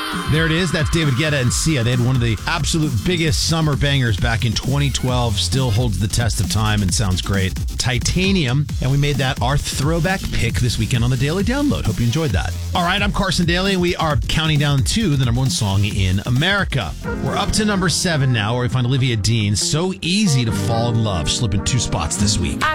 There it is. That's David Guetta and Sia. They had one of the absolute biggest summer bangers back in 2012. Still holds the test of time and sounds great. Titanium. And we made that our throwback pick this weekend on the Daily Download. Hope you enjoyed that. All right, I'm Carson Daly, and we are counting down to the number one song in America. We're up to number 7 now, where we find Olivia Dean. So Easy to Fall in Love, slipping 2 spots this week. I